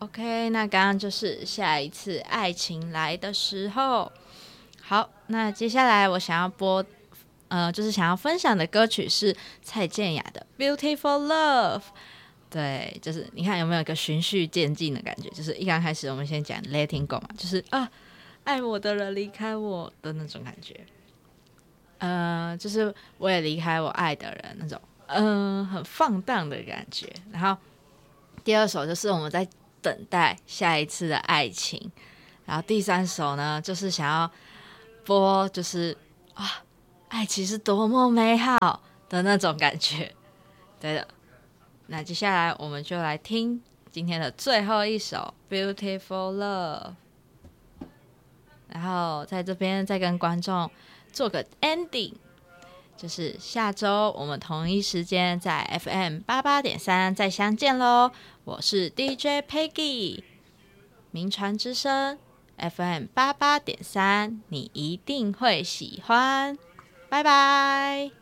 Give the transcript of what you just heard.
OK， 那刚刚就是下一次爱情来的时候。好，那接下来我想要就是想要分享的歌曲是蔡健雅的《Beautiful Love》。对，就是你看有没有一个循序渐进的感觉？就是一刚开始我们先讲 Letting Go 嘛，就是爱我的人离开我的那种感觉。就是我也离开我爱的人那种，很放荡的感觉。然后第二首就是我们在等待下一次的爱情。然后第三首呢，就是想要播，就是爱情是多么美好的那种感觉。对的，那接下来我们就来听今天的最后一首《Beautiful Love》，然后在这边再跟观众做个 ending， 就是下周我们同一时间在 FM88.3 再相见咯。我是 DJ Peggy， 名传之声 FM88.3， 你一定会喜欢，拜拜。